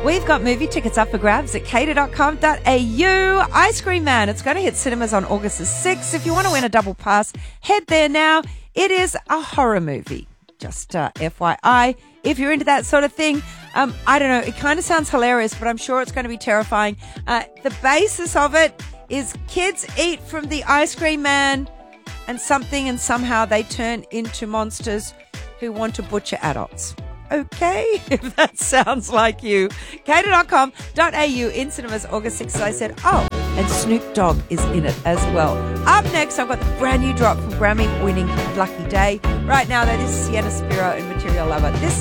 We've got movie tickets up for grabs at cater.com.au. Ice Cream Man, it's going to hit cinemas on August the 6th. If you want to win a double pass, head there now. It is a horror movie. Just FYI, if you're into that sort of thing, I don't know, it kind of sounds hilarious, but I'm sure it's going to be terrifying. The basis of it is kids eat from the Ice Cream Man and somehow they turn into monsters who want to butcher adults. Okay, if that sounds like you. Cater.com.au in cinemas August 6th. I said, oh, and Snoop Dogg is in it as well. Up next, I've got the brand new drop from Grammy-winning Lucky Day. Right now, though, this is Sienna Spiro and Material Lover. This